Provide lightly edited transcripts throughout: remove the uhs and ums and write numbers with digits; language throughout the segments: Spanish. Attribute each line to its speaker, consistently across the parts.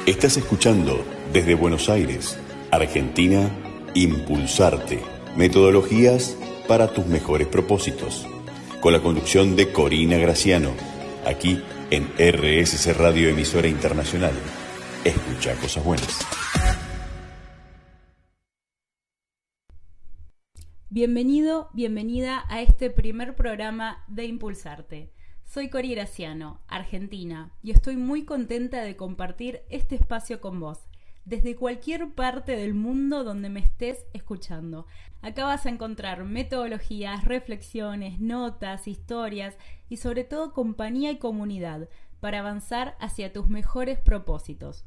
Speaker 1: Estás escuchando desde Buenos Aires, Argentina, Impulsarte, metodologías para tus mejores propósitos, con la conducción de Corina Graciano, aquí en RSC Radio, emisora internacional. Escucha cosas buenas.
Speaker 2: Bienvenido, bienvenida a este primer programa de Impulsarte. Soy Cori Graciano, argentina, y estoy muy contenta de compartir este espacio con vos, desde cualquier parte del mundo donde me estés escuchando. Acá vas a encontrar metodologías, reflexiones, notas, historias y sobre todo compañía y comunidad para avanzar hacia tus mejores propósitos.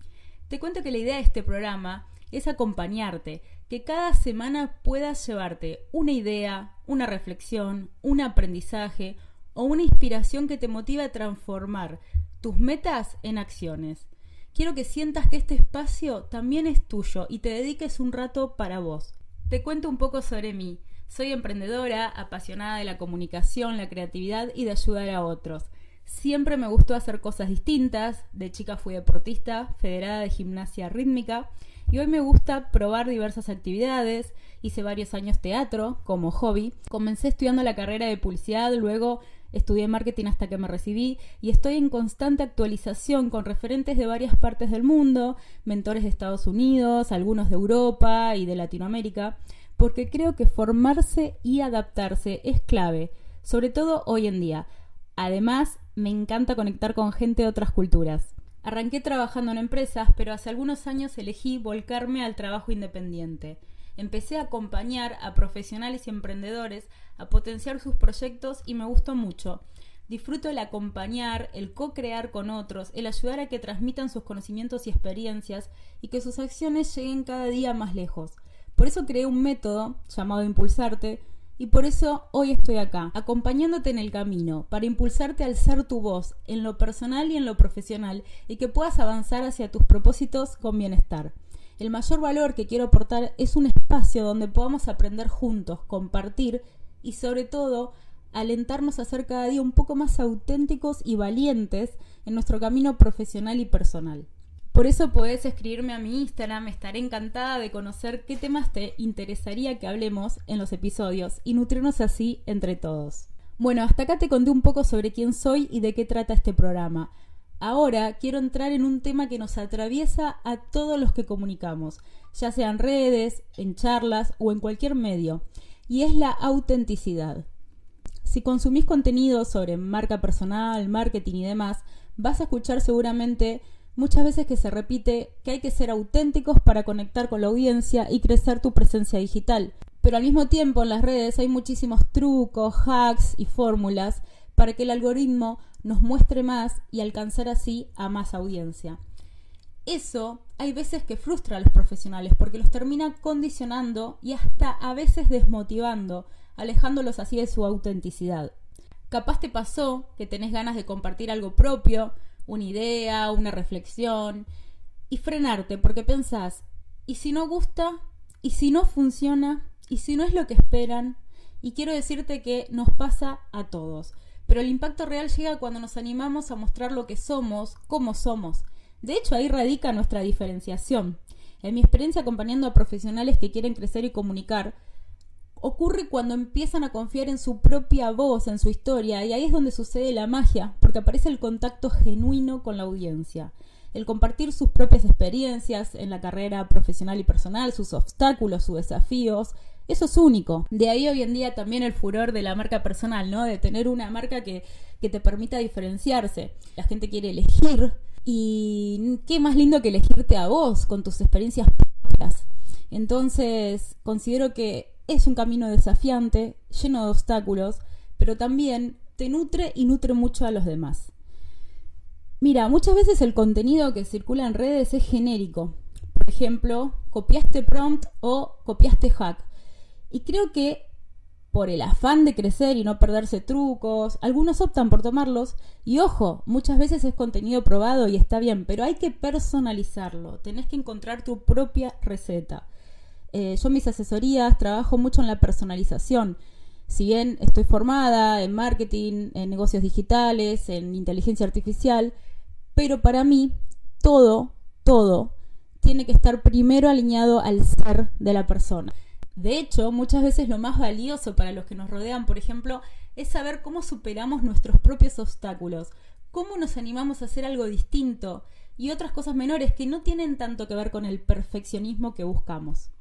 Speaker 2: Te cuento que la idea de este programa es acompañarte, que cada semana puedas llevarte una idea, una reflexión, un aprendizaje o una inspiración que te motive a transformar tus metas en acciones. Quiero que sientas que este espacio también es tuyo y te dediques un rato para vos. Te cuento un poco sobre mí. Soy emprendedora, apasionada de la comunicación, la creatividad y de ayudar a otros. Siempre me gustó hacer cosas distintas. De chica fui deportista, federada de gimnasia rítmica, y hoy me gusta probar diversas actividades. Hice varios años teatro como hobby. Comencé estudiando la carrera de publicidad, luego estudié marketing hasta que me recibí y estoy en constante actualización con referentes de varias partes del mundo, mentores de Estados Unidos, algunos de Europa y de Latinoamérica, porque creo que formarse y adaptarse es clave, sobre todo hoy en día. Además, me encanta conectar con gente de otras culturas. Arranqué trabajando en empresas, pero hace algunos años elegí volcarme al trabajo independiente. Empecé a acompañar a profesionales y emprendedores a potenciar sus proyectos y me gustó mucho. Disfruto el acompañar, el co-crear con otros, el ayudar a que transmitan sus conocimientos y experiencias y que sus acciones lleguen cada día más lejos. Por eso creé un método llamado Impulsarte y por eso hoy estoy acá, acompañándote en el camino, para impulsarte al ser tu voz, en lo personal y en lo profesional, y que puedas avanzar hacia tus propósitos con bienestar. El mayor valor que quiero aportar es un espacio donde podamos aprender juntos, compartir y sobre todo alentarnos a ser cada día un poco más auténticos y valientes en nuestro camino profesional y personal. Por eso podés escribirme a mi Instagram, estaré encantada de conocer qué temas te interesaría que hablemos en los episodios y nutrirnos así entre todos. Bueno, hasta acá te conté un poco sobre quién soy y de qué trata este programa. Ahora quiero entrar en un tema que nos atraviesa a todos los que comunicamos, ya sea en redes, en charlas o en cualquier medio, y es la autenticidad. Si consumís contenido sobre marca personal, marketing y demás, vas a escuchar seguramente muchas veces que se repite que hay que ser auténticos para conectar con la audiencia y crecer tu presencia digital. Pero al mismo tiempo en las redes hay muchísimos trucos, hacks y fórmulas para que el algoritmo nos muestre más y alcanzar así a más audiencia. Eso hay veces que frustra a los profesionales porque los termina condicionando y hasta a veces desmotivando, alejándolos así de su autenticidad. Capaz te pasó que tenés ganas de compartir algo propio, una idea, una reflexión, y frenarte porque pensás, ¿y si no gusta? ¿Y si no funciona? ¿Y si no es lo que esperan? Y quiero decirte que nos pasa a todos. Pero el impacto real llega cuando nos animamos a mostrar lo que somos, cómo somos. De hecho, ahí radica nuestra diferenciación. En mi experiencia acompañando a profesionales que quieren crecer y comunicar, ocurre cuando empiezan a confiar en su propia voz, en su historia, y ahí es donde sucede la magia, porque aparece el contacto genuino con la audiencia. El compartir sus propias experiencias en la carrera profesional y personal, sus obstáculos, sus desafíos, eso es único. De ahí hoy en día también el furor de la marca personal, ¿no? De tener una marca que te permita diferenciarse. La gente quiere elegir y qué más lindo que elegirte a vos con tus experiencias propias. Entonces considero que es un camino desafiante, lleno de obstáculos, pero también te nutre y nutre mucho a los demás. Mira, muchas veces el contenido que circula en redes es genérico. Por ejemplo, copiaste prompt o copiaste hack. Y creo que por el afán de crecer y no perderse trucos, algunos optan por tomarlos. Y ojo, muchas veces es contenido probado y está bien, pero hay que personalizarlo. Tenés que encontrar tu propia receta. Yo en mis asesorías trabajo mucho en la personalización. Si bien estoy formada en marketing, en negocios digitales, en inteligencia artificial, pero para mí todo todo tiene que estar primero alineado al ser de la persona. De hecho, muchas veces lo más valioso para los que nos rodean, por ejemplo, es saber cómo superamos nuestros propios obstáculos, cómo nos animamos a hacer algo distinto y otras cosas menores que no tienen tanto que ver con el perfeccionismo que buscamos.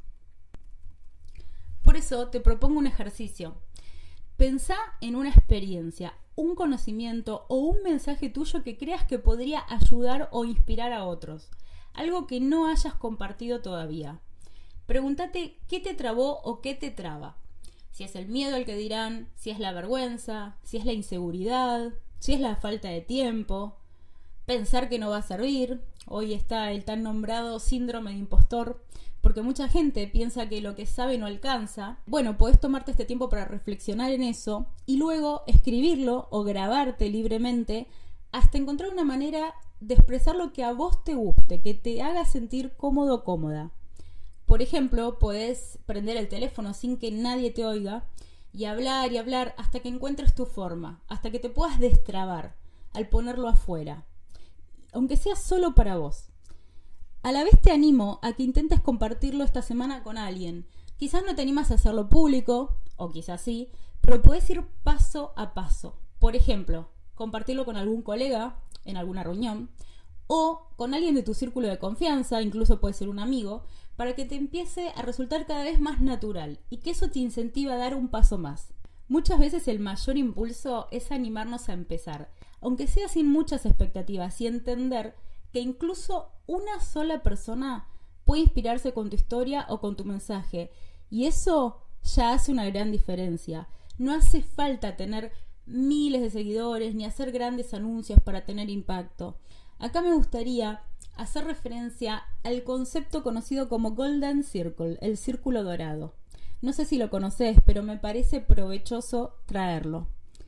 Speaker 2: Por eso te propongo un ejercicio. Pensá en una experiencia, un conocimiento o un mensaje tuyo que creas que podría ayudar o inspirar a otros. Algo que no hayas compartido todavía. Pregúntate qué te trabó o qué te traba. Si es el miedo al que dirán, si es la vergüenza, si es la inseguridad, si es la falta de tiempo, pensar que no va a servir. Hoy está el tan nombrado síndrome de impostor, porque mucha gente piensa que lo que sabe no alcanza. Bueno, podés tomarte este tiempo para reflexionar en eso y luego escribirlo o grabarte libremente hasta encontrar una manera de expresar lo que a vos te guste, que te haga sentir cómodo o cómoda. Por ejemplo, podés prender el teléfono sin que nadie te oiga y hablar hasta que encuentres tu forma, hasta que te puedas destrabar al ponerlo afuera, aunque sea solo para vos. A la vez te animo a que intentes compartirlo esta semana con alguien. Quizás no te animas a hacerlo público, o quizás sí, pero podés ir paso a paso. Por ejemplo, compartirlo con algún colega en alguna reunión, o con alguien de tu círculo de confianza, incluso puede ser un amigo, para que te empiece a resultar cada vez más natural y que eso te incentive a dar un paso más. Muchas veces el mayor impulso es animarnos a empezar, aunque sea sin muchas expectativas, y entender que incluso una sola persona puede inspirarse con tu historia o con tu mensaje, y eso ya hace una gran diferencia. No hace falta tener miles de seguidores ni hacer grandes anuncios para tener impacto. Acá me gustaría hacer referencia al concepto conocido como Golden Circle, el círculo dorado. No sé si lo conoces, pero me parece provechoso traerlo.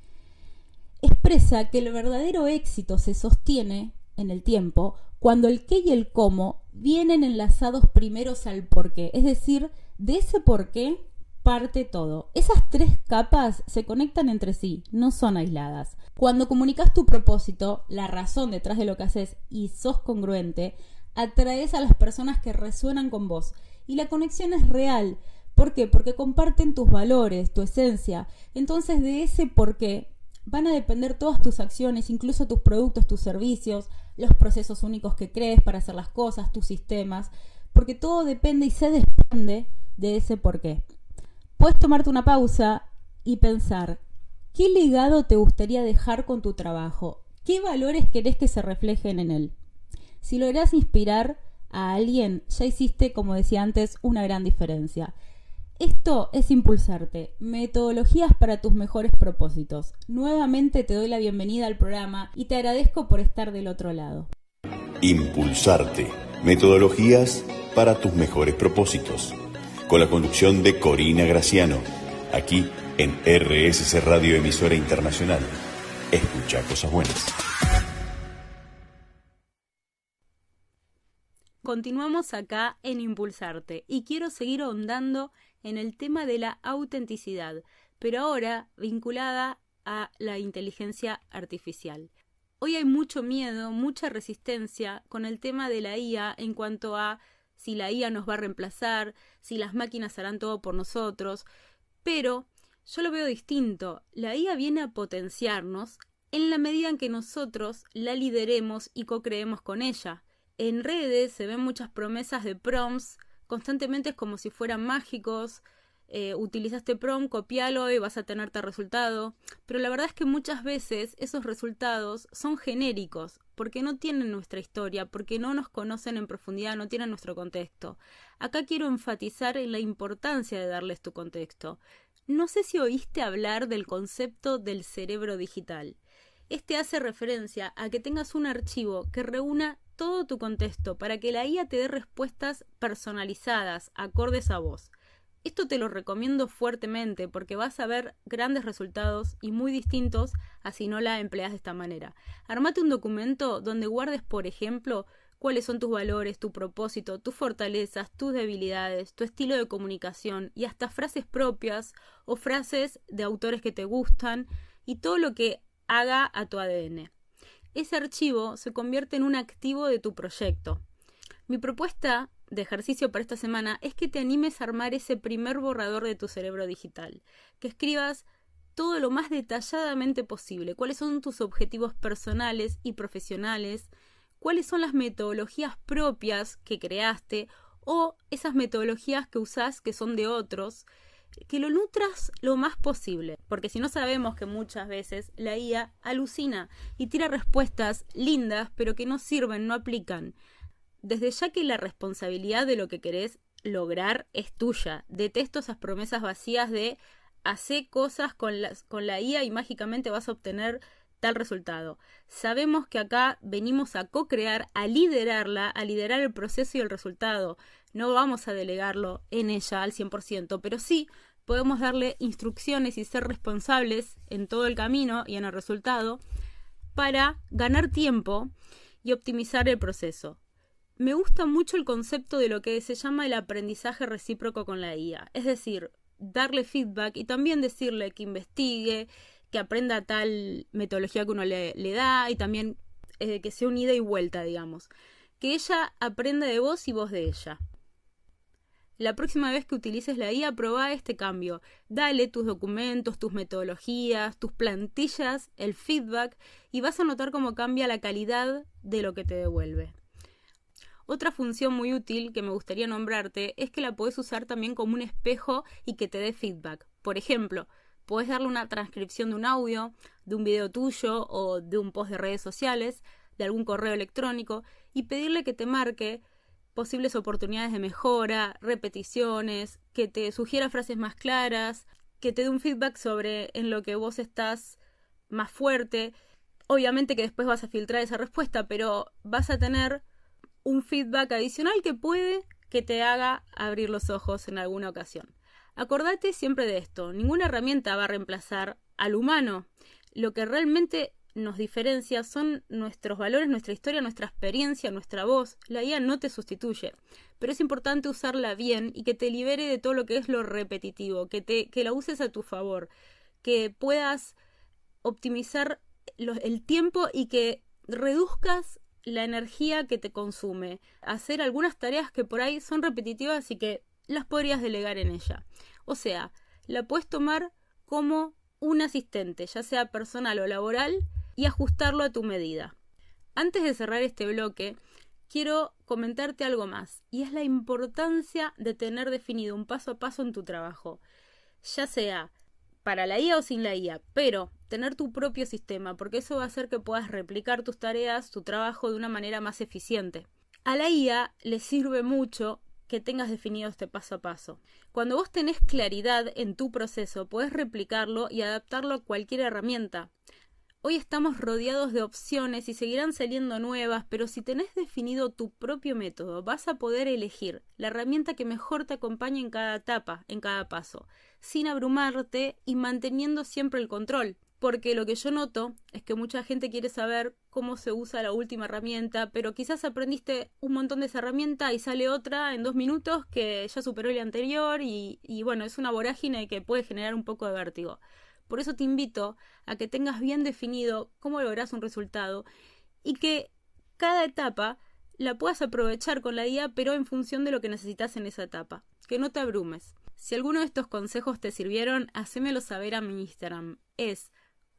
Speaker 2: Expresa que el verdadero éxito se sostiene en el tiempo cuando el qué y el cómo vienen enlazados primeros al porqué. Es decir, de ese porqué parte todo. Esas tres capas se conectan entre sí, no son aisladas. Cuando comunicas tu propósito, la razón detrás de lo que haces y sos congruente, atraes a las personas que resuenan con vos. Y la conexión es real. ¿Por qué? Porque comparten tus valores, tu esencia. Entonces de ese porqué van a depender todas tus acciones, incluso tus productos, tus servicios, los procesos únicos que crees para hacer las cosas, tus sistemas, porque todo depende y se desprende de ese porqué. Puedes tomarte una pausa y pensar, ¿qué legado te gustaría dejar con tu trabajo? ¿Qué valores querés que se reflejen en él? Si lográs inspirar a alguien, ya hiciste, como decía antes, una gran diferencia. Esto es Impulsarte, metodologías para tus mejores propósitos. Nuevamente te doy la bienvenida al programa y te agradezco por estar del otro lado.
Speaker 1: Impulsarte, metodologías para tus mejores propósitos. Con la conducción de Corina Graciano, aquí en RSC Radio, emisora internacional. Escucha cosas buenas.
Speaker 2: Continuamos acá en Impulsarte y quiero seguir ahondando en el tema de la autenticidad, pero ahora vinculada a la inteligencia artificial. Hoy hay mucho miedo, mucha resistencia con el tema de la IA en cuanto a si la IA nos va a reemplazar, si las máquinas harán todo por nosotros, pero yo lo veo distinto. La IA viene a potenciarnos en la medida en que nosotros la lideremos y co-creemos con ella. En redes se ven muchas promesas de prompts, constantemente es como si fueran mágicos, utiliza este prompt, copialo y vas a tener tal resultado, pero la verdad es que muchas veces esos resultados son genéricos, porque no tienen nuestra historia, porque no nos conocen en profundidad, no tienen nuestro contexto. Acá quiero enfatizar en la importancia de darles tu contexto. No sé si oíste hablar del concepto del cerebro digital. Este hace referencia a que tengas un archivo que reúna todo tu contexto para que la IA te dé respuestas personalizadas, acordes a vos. Esto te lo recomiendo fuertemente porque vas a ver grandes resultados y muy distintos a si no la empleas de esta manera. Armate un documento donde guardes, por ejemplo, cuáles son tus valores, tu propósito, tus fortalezas, tus debilidades, tu estilo de comunicación y hasta frases propias o frases de autores que te gustan y todo lo que haga a tu ADN. Ese archivo se convierte en un activo de tu proyecto. Mi propuesta de ejercicio para esta semana es que te animes a armar ese primer borrador de tu cerebro digital, que escribas todo lo más detalladamente posible, cuáles son tus objetivos personales y profesionales, cuáles son las metodologías propias que creaste o esas metodologías que usás que son de otros, que lo nutras lo más posible, porque si no sabemos que muchas veces la IA alucina y tira respuestas lindas pero que no sirven, no aplican. Desde ya que la responsabilidad de lo que querés lograr es tuya. Detesto esas promesas vacías de hacer cosas con la IA y mágicamente vas a obtener tal resultado. Sabemos que acá venimos a co-crear, a liderar el proceso y el resultado. No vamos a delegarlo en ella al 100%, pero sí podemos darle instrucciones y ser responsables en todo el camino y en el resultado para ganar tiempo y optimizar el proceso. Me gusta mucho el concepto de lo que se llama el aprendizaje recíproco con la IA, es decir, darle feedback y también decirle que investigue, que aprenda tal metodología que uno le da y también que sea un ida y vuelta, digamos. Que ella aprenda de vos y vos de ella. La próxima vez que utilices la IA, probá este cambio. Dale tus documentos, tus metodologías, tus plantillas, el feedback y vas a notar cómo cambia la calidad de lo que te devuelve. Otra función muy útil que me gustaría nombrarte es que la podés usar también como un espejo y que te dé feedback. Por ejemplo, podés darle una transcripción de un audio, de un video tuyo o de un post de redes sociales, de algún correo electrónico y pedirle que te marque posibles oportunidades de mejora, repeticiones, que te sugiera frases más claras, que te dé un feedback sobre en lo que vos estás más fuerte. Obviamente que después vas a filtrar esa respuesta, pero vas a tener un feedback adicional que puede que te haga abrir los ojos en alguna ocasión. Acordate siempre de esto, ninguna herramienta va a reemplazar al humano. Lo que realmente nos diferencia son nuestros valores, nuestra historia, nuestra experiencia, nuestra voz. La IA no te sustituye, pero es importante usarla bien y que te libere de todo lo que es lo repetitivo, que la uses a tu favor, que puedas optimizar el tiempo y que reduzcas la energía que te consume, hacer algunas tareas que por ahí son repetitivas y que las podrías delegar en ella. O sea, la puedes tomar como un asistente, ya sea personal o laboral, y ajustarlo a tu medida. Antes de cerrar este bloque, quiero comentarte algo más, y es la importancia de tener definido un paso a paso en tu trabajo, ya sea para la IA o sin la IA, pero tener tu propio sistema, porque eso va a hacer que puedas replicar tus tareas, tu trabajo de una manera más eficiente. A la IA le sirve mucho que tengas definido este paso a paso. Cuando vos tenés claridad en tu proceso, podés replicarlo y adaptarlo a cualquier herramienta. Hoy estamos rodeados de opciones y seguirán saliendo nuevas, pero si tenés definido tu propio método, vas a poder elegir la herramienta que mejor te acompañe en cada etapa, en cada paso, sin abrumarte y manteniendo siempre el control. Porque lo que yo noto es que mucha gente quiere saber cómo se usa la última herramienta, pero quizás aprendiste un montón de esa herramienta y sale otra en 2 minutos que ya superó la anterior y bueno, es una vorágine que puede generar un poco de vértigo. Por eso te invito a que tengas bien definido cómo lográs un resultado y que cada etapa la puedas aprovechar con la IA, pero en función de lo que necesitas en esa etapa. Que no te abrumes. Si alguno de estos consejos te sirvieron, hacémelo saber a mi Instagram. Es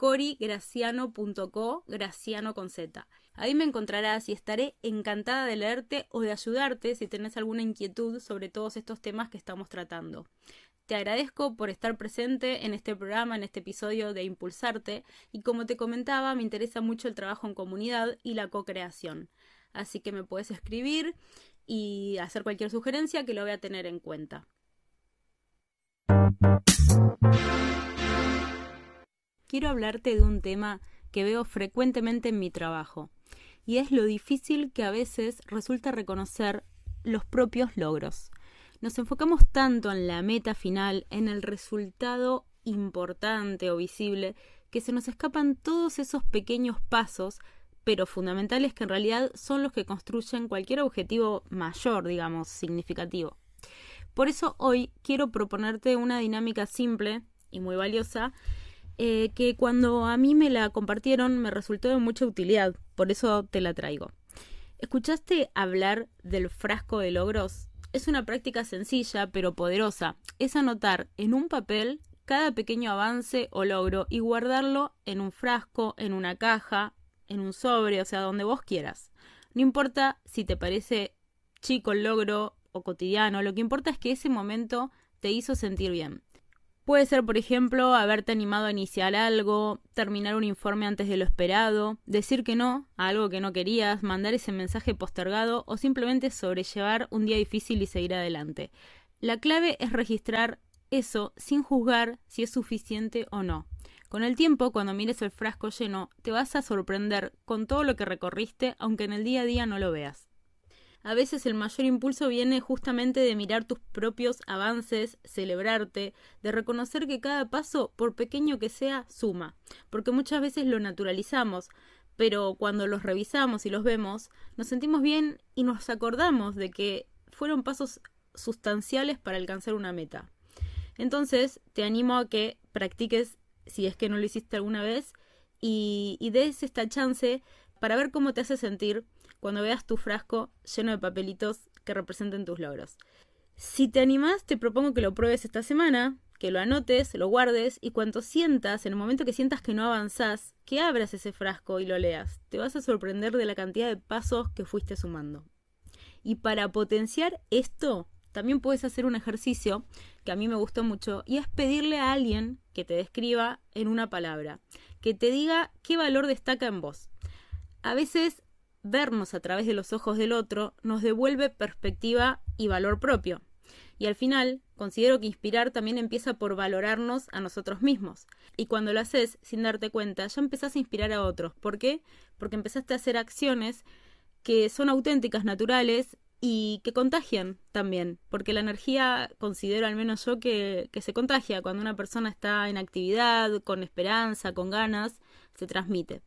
Speaker 2: corigraciano.co, Graciano con Z. Ahí me encontrarás y estaré encantada de leerte o de ayudarte si tenés alguna inquietud sobre todos estos temas que estamos tratando. Te agradezco por estar presente en este programa, en este episodio de Impulsarte, y como te comentaba, me interesa mucho el trabajo en comunidad y la co-creación. Así que me puedes escribir y hacer cualquier sugerencia que lo voy a tener en cuenta. Quiero hablarte de un tema que veo frecuentemente en mi trabajo, y es lo difícil que a veces resulta reconocer los propios logros. Nos enfocamos tanto en la meta final, en el resultado importante o visible, que se nos escapan todos esos pequeños pasos, pero fundamentales, que en realidad son los que construyen cualquier objetivo mayor, digamos, significativo. Por eso hoy quiero proponerte una dinámica simple y muy valiosa, que cuando a mí me la compartieron me resultó de mucha utilidad, por eso te la traigo. ¿Escuchaste hablar del frasco de logros? Es una práctica sencilla pero poderosa. Es anotar en un papel cada pequeño avance o logro y guardarlo en un frasco, en una caja, en un sobre, o sea, donde vos quieras. No importa si te parece chico el logro o cotidiano, lo que importa es que ese momento te hizo sentir bien. Puede ser, por ejemplo, haberte animado a iniciar algo, terminar un informe antes de lo esperado, decir que no a algo que no querías, mandar ese mensaje postergado o simplemente sobrellevar un día difícil y seguir adelante. La clave es registrar eso sin juzgar si es suficiente o no. Con el tiempo, cuando mires el frasco lleno, te vas a sorprender con todo lo que recorriste, aunque en el día a día no lo veas. A veces el mayor impulso viene justamente de mirar tus propios avances, celebrarte, de reconocer que cada paso, por pequeño que sea, suma, porque muchas veces lo naturalizamos, pero cuando los revisamos y los vemos, nos sentimos bien y nos acordamos de que fueron pasos sustanciales para alcanzar una meta. Entonces, te animo a que practiques, si es que no lo hiciste alguna vez, y des esta chance para ver cómo te hace sentir cuando veas tu frasco lleno de papelitos que representen tus logros. Si te animás, te propongo que lo pruebes esta semana, que lo anotes, lo guardes y cuando sientas, en el momento que sientas que no avanzás, que abras ese frasco y lo leas. Te vas a sorprender de la cantidad de pasos que fuiste sumando. Y para potenciar esto, también puedes hacer un ejercicio que a mí me gustó mucho y es pedirle a alguien que te describa en una palabra, que te diga qué valor destaca en vos. A veces vernos a través de los ojos del otro nos devuelve perspectiva y valor propio. Y al final, considero que inspirar también empieza por valorarnos a nosotros mismos. Y cuando lo haces sin darte cuenta, ya empezás a inspirar a otros. ¿Por qué? Porque empezaste a hacer acciones que son auténticas, naturales y que contagian también. Porque la energía, considero al menos yo, que se contagia. Cuando una persona está en actividad, con esperanza, con ganas, se transmite.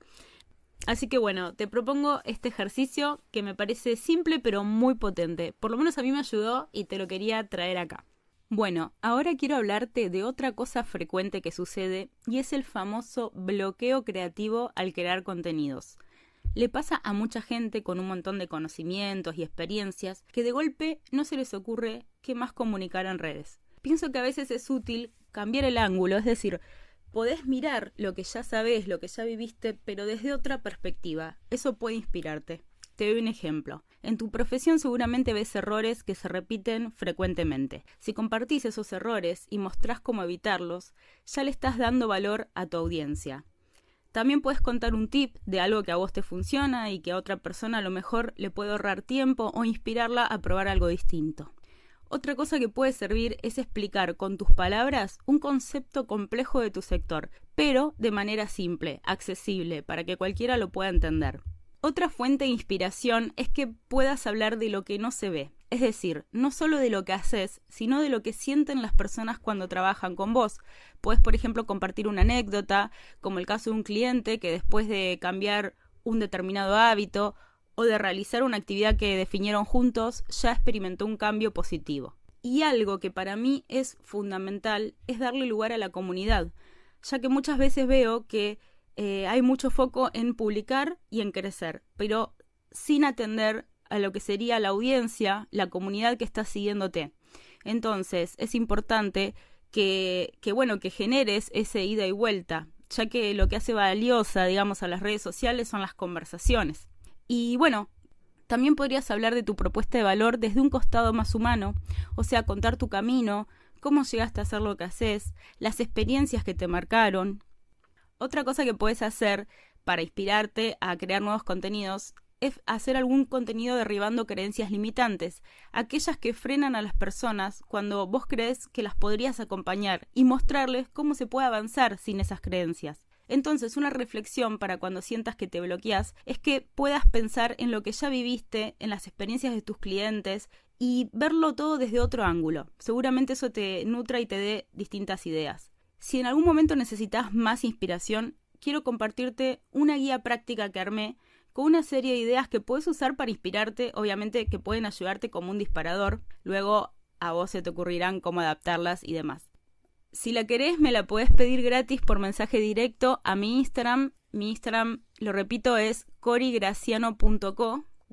Speaker 2: Así que bueno, te propongo este ejercicio que me parece simple pero muy potente. Por lo menos a mí me ayudó y te lo quería traer acá. Bueno, ahora quiero hablarte de otra cosa frecuente que sucede y es el famoso bloqueo creativo al crear contenidos. Le pasa a mucha gente con un montón de conocimientos y experiencias que de golpe no se les ocurre qué más comunicar en redes. Pienso que a veces es útil cambiar el ángulo, es decir, podés mirar lo que ya sabés, lo que ya viviste, pero desde otra perspectiva. Eso puede inspirarte. Te doy un ejemplo. En tu profesión seguramente ves errores que se repiten frecuentemente. Si compartís esos errores y mostrás cómo evitarlos, ya le estás dando valor a tu audiencia. También puedes contar un tip de algo que a vos te funciona y que a otra persona a lo mejor le puede ahorrar tiempo o inspirarla a probar algo distinto. Otra cosa que puede servir es explicar con tus palabras un concepto complejo de tu sector, pero de manera simple, accesible, para que cualquiera lo pueda entender. Otra fuente de inspiración es que puedas hablar de lo que no se ve, es decir, no solo de lo que haces, sino de lo que sienten las personas cuando trabajan con vos. Puedes, por ejemplo, compartir una anécdota, como el caso de un cliente que después de cambiar un determinado hábito o de realizar una actividad que definieron juntos, ya experimentó un cambio positivo. Y algo que para mí es fundamental es darle lugar a la comunidad, ya que muchas veces veo que hay mucho foco en publicar y en crecer, pero sin atender a lo que sería la audiencia, la comunidad que está siguiéndote. Entonces, es importante que generes ese ida y vuelta, ya que lo que hace valiosa, digamos, a las redes sociales son las conversaciones. Y bueno, también podrías hablar de tu propuesta de valor desde un costado más humano, o sea, contar tu camino, cómo llegaste a hacer lo que haces, las experiencias que te marcaron. Otra cosa que puedes hacer para inspirarte a crear nuevos contenidos es hacer algún contenido derribando creencias limitantes, aquellas que frenan a las personas cuando vos crees que las podrías acompañar y mostrarles cómo se puede avanzar sin esas creencias. Entonces, una reflexión para cuando sientas que te bloqueas es que puedas pensar en lo que ya viviste, en las experiencias de tus clientes y verlo todo desde otro ángulo. Seguramente eso te nutra y te dé distintas ideas. Si en algún momento necesitas más inspiración, quiero compartirte una guía práctica que armé con una serie de ideas que puedes usar para inspirarte, obviamente que pueden ayudarte como un disparador. Luego a vos se te ocurrirán cómo adaptarlas y demás. Si la querés, me la podés pedir gratis por mensaje directo a mi Instagram. Mi Instagram, lo repito, es corigraciano.co,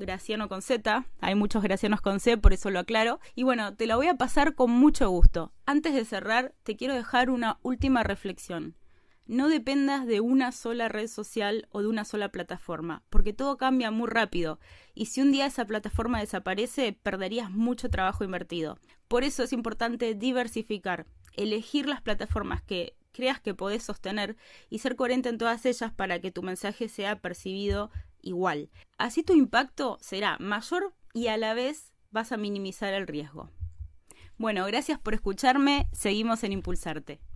Speaker 2: Graciano con Z, hay muchos Gracianos con C, por eso lo aclaro. Y bueno, te la voy a pasar con mucho gusto. Antes de cerrar, te quiero dejar una última reflexión. No dependas de una sola red social o de una sola plataforma, porque todo cambia muy rápido, y si un día esa plataforma desaparece, perderías mucho trabajo invertido. Por eso es importante diversificar, elegir las plataformas que creas que podés sostener y ser coherente en todas ellas para que tu mensaje sea percibido igual. Así tu impacto será mayor y a la vez vas a minimizar el riesgo. Bueno, gracias por escucharme, seguimos en Impulsarte.